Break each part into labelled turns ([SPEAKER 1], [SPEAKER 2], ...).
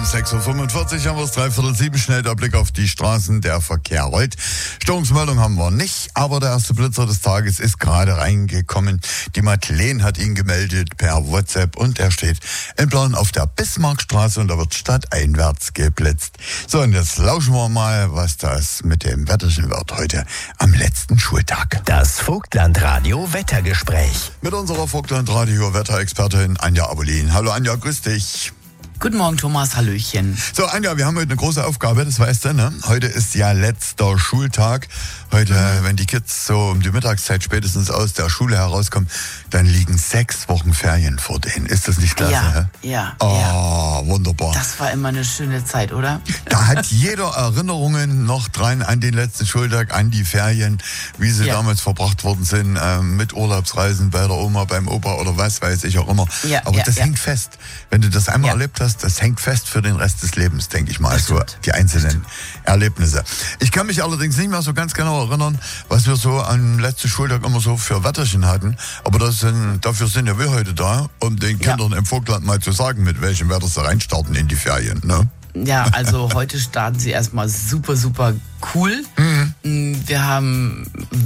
[SPEAKER 1] 6.45 Uhr haben wir es 6:45, schnell der Blick auf die Straßen, der Verkehr heute. Störungsmeldung haben wir nicht, aber der erste Blitzer des Tages ist gerade reingekommen. Die Madeleine hat ihn gemeldet per WhatsApp und er steht in Plan auf der Bismarckstraße und da wird stadteinwärts geblitzt. So, und jetzt lauschen wir mal, was das mit dem Wetterchen wird heute am letzten Schultag.
[SPEAKER 2] Das Vogtlandradio Wettergespräch.
[SPEAKER 1] Mit unserer Vogtlandradio Wetterexpertin Anja Abolin. Hallo Anja, grüß dich.
[SPEAKER 3] Guten Morgen, Thomas, hallöchen.
[SPEAKER 1] So, Anja, wir haben heute eine große Aufgabe, das weißt du, ne? Heute ist ja letzter Schultag. Heute, wenn die Kids so um die Mittagszeit spätestens aus der Schule herauskommen, dann liegen 6 Wochen Ferien vor denen. Ist das nicht klasse?
[SPEAKER 3] Ja.
[SPEAKER 1] Wunderbar.
[SPEAKER 3] Das war immer eine schöne Zeit, oder?
[SPEAKER 1] Da hat jeder Erinnerungen noch dran an den letzten Schultag, an die Ferien, wie sie damals verbracht worden sind, mit Urlaubsreisen bei der Oma, beim Opa oder was weiß ich auch immer. Aber das hängt fest. Wenn du das einmal erlebt hast, das hängt fest für den Rest des Lebens, denke ich mal. Also die einzelnen Erlebnisse. Ich kann mich allerdings nicht mehr so ganz genau erinnern, was wir so am letzten Schultag immer so für Wetterchen hatten. Aber dafür sind ja wir heute da, um den Kindern im Vogtland mal zu sagen, mit welchem Wetter sie reinstarten in die Ferien, ne?
[SPEAKER 3] Ja, also heute starten sie erstmal super, super cool. Wir haben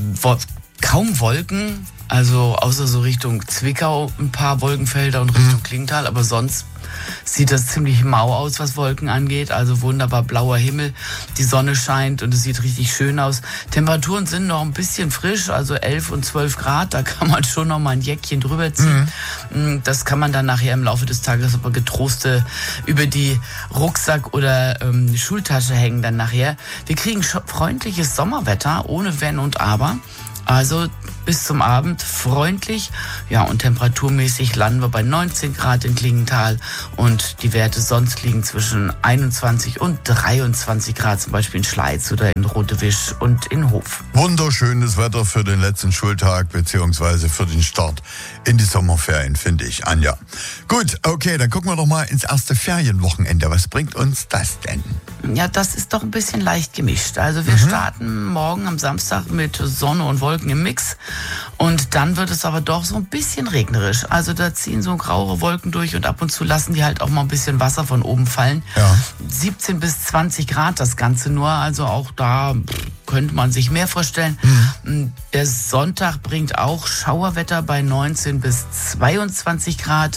[SPEAKER 3] kaum Wolken, also außer so Richtung Zwickau ein paar Wolkenfelder und Richtung Klingenthal, aber sonst sieht das ziemlich mau aus, was Wolken angeht. Also wunderbar blauer Himmel, die Sonne scheint und es sieht richtig schön aus. Temperaturen sind noch ein bisschen frisch, also 11 und 12 Grad, da kann man schon noch mal ein Jäckchen drüber ziehen. Das kann man dann nachher im Laufe des Tages aber getrost über die Rucksack- oder Schultasche hängen dann nachher. Wir kriegen freundliches Sommerwetter, ohne Wenn und Aber. Also bis zum Abend freundlich. Ja, und temperaturmäßig landen wir bei 19 Grad in Klingenthal und die Werte sonst liegen zwischen 21 und 23 Grad, zum Beispiel in Schleiz oder in Rodewisch und in Hof.
[SPEAKER 1] Wunderschönes Wetter für den letzten Schultag beziehungsweise für den Start in die Sommerferien, finde ich, Anja. Gut, okay, dann gucken wir doch mal ins erste Ferienwochenende. Was bringt uns das denn?
[SPEAKER 3] Ja, das ist doch ein bisschen leicht gemischt. Also wir starten morgen am Samstag mit Sonne und Wolken im Mix. Und dann wird es aber doch so ein bisschen regnerisch. Also da ziehen so graue Wolken durch und ab und zu lassen die halt auch mal ein bisschen Wasser von oben fallen. Ja. 17 bis 20 Grad das Ganze nur. Also auch da könnte man sich mehr vorstellen. Der Sonntag bringt auch Schauerwetter bei 19 bis 22 Grad.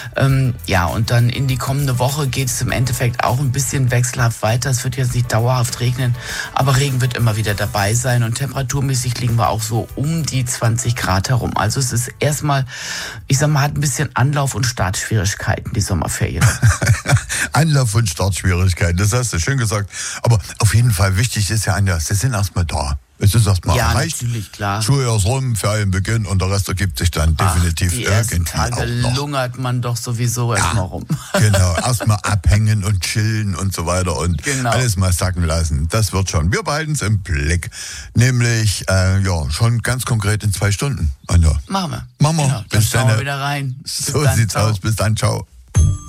[SPEAKER 3] Ja, und dann in die kommende Woche geht es im Endeffekt auch ein bisschen wechselhaft weiter. Es wird jetzt nicht dauerhaft regnen, aber Regen wird immer wieder dabei sein. Und temperaturmäßig liegen wir auch so um die 20 Grad herum. Also es ist erstmal, ich sag mal, hat ein bisschen Anlauf- und Startschwierigkeiten, die Sommerferien.
[SPEAKER 1] Anlauf- und Startschwierigkeiten, das hast du schön gesagt. Aber auf jeden Fall wichtig ist ja, Anja, sie sind erstmal da. Es ist erstmal erreicht. Ja, natürlich, klar. Schuljahr ist rum, Ferien beginnen und der Rest ergibt sich dann definitiv
[SPEAKER 3] die
[SPEAKER 1] irgendwie
[SPEAKER 3] Tage
[SPEAKER 1] auch noch.
[SPEAKER 3] Lungert man doch sowieso erstmal rum.
[SPEAKER 1] Genau, erstmal abhängen und chillen und so weiter und alles mal sacken lassen. Das wird schon. Wir behalten es im Blick. Nämlich, schon ganz konkret in 2 Stunden, Anja.
[SPEAKER 3] Machen wir.
[SPEAKER 1] Machen wir.
[SPEAKER 3] Genau, dann schauen wir wieder rein.
[SPEAKER 1] So sieht's aus. Bis dann, ciao.